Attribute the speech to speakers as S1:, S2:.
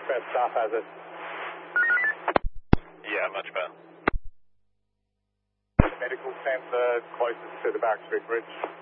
S1: dispatch staff has it.
S2: Yeah, much better.
S1: Medical centre closest to the Barrack Street Bridge.